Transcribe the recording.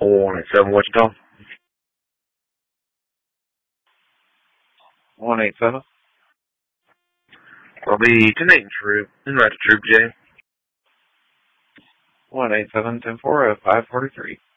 187 Wichita. 187. I'll be 10-8 Troop. En route to Troop J. 187, 10-4, 543.